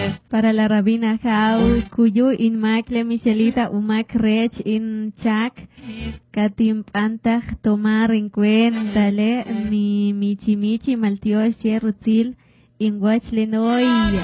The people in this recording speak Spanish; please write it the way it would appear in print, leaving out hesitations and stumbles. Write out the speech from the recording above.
Para la rabina Jau, Cuyu in Macle Michelita Umac Rech in Chac, Katim Antach tomar en cuenta le mi Michi Michi Maltioche Rutzil in Wachlenoy.